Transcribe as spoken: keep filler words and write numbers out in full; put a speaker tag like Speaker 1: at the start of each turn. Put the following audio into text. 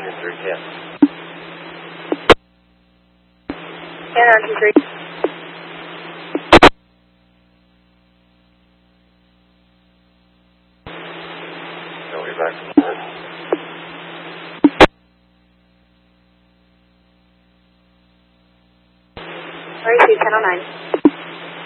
Speaker 1: You're three ten.
Speaker 2: Anarchy three.
Speaker 1: No, we're back to four.
Speaker 2: Sorry, two ten oh nine.